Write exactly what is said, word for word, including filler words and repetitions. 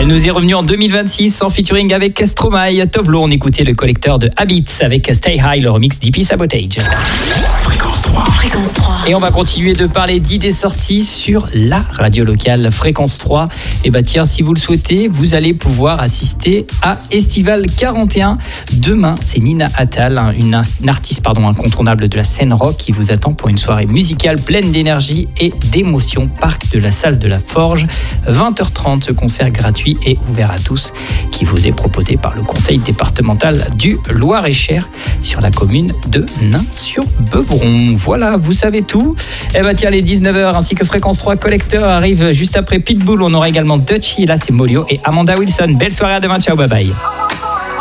Elle nous est revenue en deux mille vingt-six en featuring avec Stromae. Tovlo, on écoutait le collecteur de Habits avec Stay High, le remix d'E P Sabotage. Fréquence trois. Fréquence trois. Et on va continuer de parler d'idées sorties sur la radio locale Fréquence trois. Et bah tiens, si vous le souhaitez, vous allez pouvoir assister à Estival quarante et un. Demain, c'est Nina Attal, une, une artiste pardon, incontournable de la scène rock qui vous attend pour une soirée musicale pleine d'énergie et d'émotion. Parc de la Salle de la Forge, vingt heures trente, ce concert gratuit et ouvert à tous qui vous est proposé par le conseil départemental du Loir-et-Cher sur la commune de Nains-sur-Beuvron. Voilà, vous savez tout. Et bah tiens, les dix-neuf heures ainsi que Fréquence trois Collector arrivent juste après Pitbull. On aura également Dutchy, là c'est Molio et Amanda Wilson. Belle soirée, à demain, ciao, bye bye.